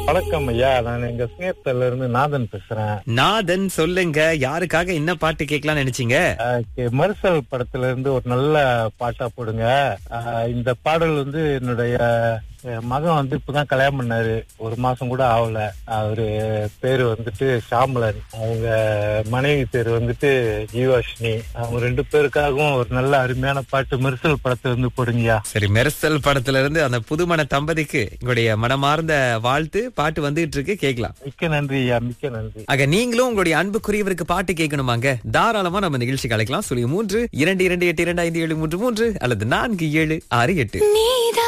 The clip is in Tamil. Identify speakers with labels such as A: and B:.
A: வணக்கம் ஐயா, நான் எங்க ஸ்நேகத்துல இருந்து நாதன் பேசுறேன்.
B: நாதன், சொல்லுங்க, யாருக்காக என்ன பாட்டு கேட்கலாம்னு நினைச்சீங்க?
A: மர்சல் படத்துல இருந்து ஒரு நல்ல பாட்டா போடுங்க. இந்த பாடல் என்னுடைய மகன் இப்பதான் கல்யாணம் பண்ணாரு, ஒரு மாசம் கூட ஆகல. அவரு பேரு ஷாமலன், அவங்க மனைவி பேரு ஜீவாஷினி. அவங்க 2 பேருக்காகவும் ஒரு நல்ல அருமையான பாட்டு மெர்சல் படத்துல இருந்து போடுங்கயா.
B: சரி, மெர்சல் படத்துல இருந்து அந்த புதுமண தம்பதிக்கு எங்களுடைய மனமார்ந்த வாழ்த்து. பாட்டு வந்துட்டு இருக்கு, கேட்கலாம்.
A: மிக்க நன்றி ஐயா, மிக்க நன்றி.
B: ஆக நீங்களும் உங்களுடைய அன்புக்குரியவருக்கு பாட்டு கேட்கணுமாங்க? தாராளமா நம்ம நிகழ்ச்சி அழைக்கலாம். 3 2 2 8 2 5 7 3 3 அல்லது 4 7 6 8.